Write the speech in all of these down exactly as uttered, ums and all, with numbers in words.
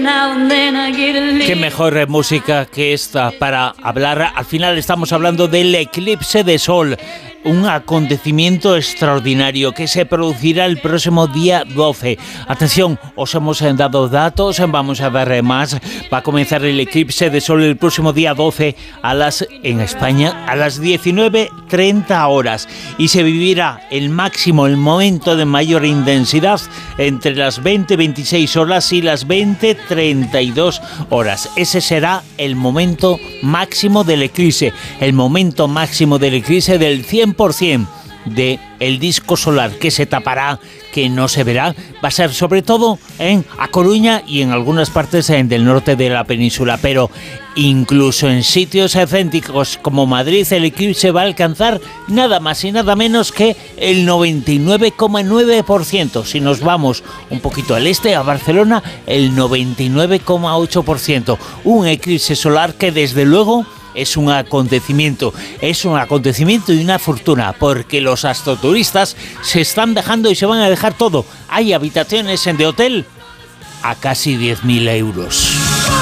Qué mejor música que esta para hablar. Al final estamos hablando del eclipse de sol, un acontecimiento extraordinario que se producirá el próximo día doce. Atención, os hemos dado datos, vamos a dar más. Va a comenzar el eclipse de sol el próximo día doce a las, en España, a las diecinueve treinta horas, y se vivirá el máximo, el momento de mayor intensidad entre las veinte veintiséis horas y las veinte treinta y dos horas. Ese será el momento máximo del eclipse, el momento máximo del eclipse del cien por ciento de el disco solar, que se tapará, que no se verá. Va a ser sobre todo en A Coruña y en algunas partes en del norte de la península, pero incluso en sitios céntricos como Madrid el eclipse va a alcanzar nada más y nada menos que el noventa y nueve coma nueve por ciento. Si nos vamos un poquito al este, a Barcelona, el noventa y nueve coma ocho por ciento. Un eclipse solar que desde luego es un acontecimiento, es un acontecimiento y una fortuna, porque los astroturistas se están dejando y se van a dejar todo. Hay habitaciones de hotel a casi diez mil euros.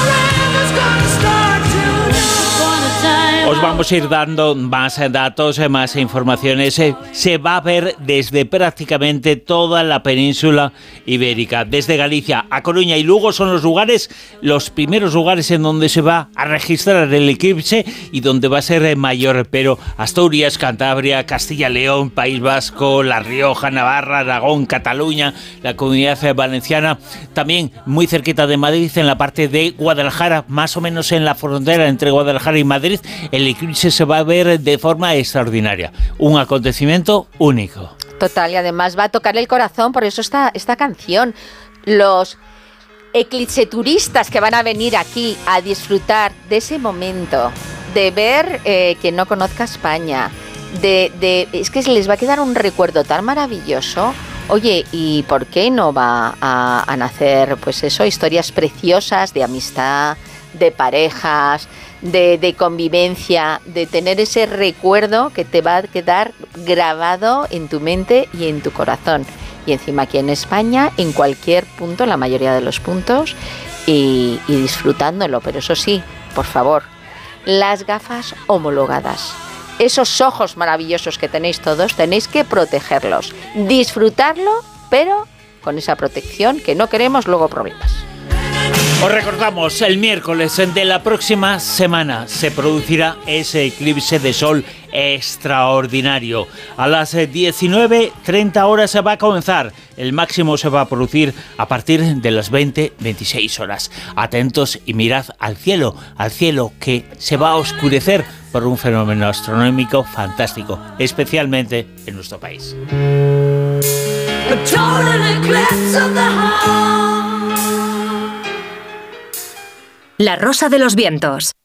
Os vamos a ir dando más datos, más informaciones. Se va a ver desde prácticamente toda la península ibérica, desde Galicia a Coruña y Lugo son los lugares, los primeros lugares en donde se va a registrar el eclipse y donde va a ser mayor, pero Asturias, Cantabria, Castilla-León, País Vasco, La Rioja, Navarra, Aragón, Cataluña, la Comunidad Valenciana, también muy cerquita de Madrid, en la parte de Guadalajara, más o menos en la frontera entre Guadalajara y Madrid, el eclipse se va a ver de forma extraordinaria. Un acontecimiento único. Total, y además va a tocar el corazón, por eso esta, esta canción. Los eclipse turistas que van a venir aquí a disfrutar de ese momento, de ver eh, quien no conozca España, de, de, es que se les va a quedar un recuerdo tan maravilloso. Oye, ¿y por qué no va a, a nacer, pues eso, historias preciosas de amistad, de parejas, de, de convivencia, de tener ese recuerdo que te va a quedar grabado en tu mente y en tu corazón? Y encima aquí en España, en cualquier punto, la mayoría de los puntos, y, y disfrutándolo. Pero eso sí, por favor, las gafas homologadas. Esos ojos maravillosos que tenéis todos, tenéis que protegerlos. Disfrutarlo, pero con esa protección, que no queremos luego problemas. Os recordamos, el miércoles de la próxima semana se producirá ese eclipse de sol extraordinario. A las diecinueve treinta horas se va a comenzar. El máximo se va a producir a partir de las veinte veintiséis horas. Atentos y mirad al cielo, al cielo que se va a oscurecer por un fenómeno astronómico fantástico, especialmente en nuestro país. La Rosa de los Vientos.